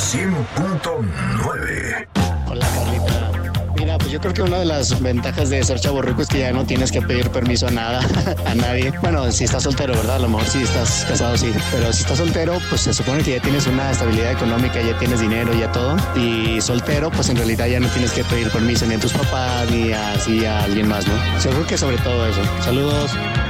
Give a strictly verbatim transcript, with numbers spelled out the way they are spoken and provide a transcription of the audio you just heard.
cien punto nueve. Hola, Carlita. Mira, pues yo creo que una de las ventajas de ser chavorruco es que ya no tienes que pedir permiso a nada, a nadie. Bueno, si estás soltero, ¿verdad? A lo mejor si estás casado, sí. Pero si estás soltero, pues se supone que ya tienes una estabilidad económica, ya tienes dinero, ya todo. Y soltero, pues en realidad ya no tienes que pedir permiso ni a tus papás, ni así a alguien más, ¿no? Yo creo que sobre todo eso. Saludos.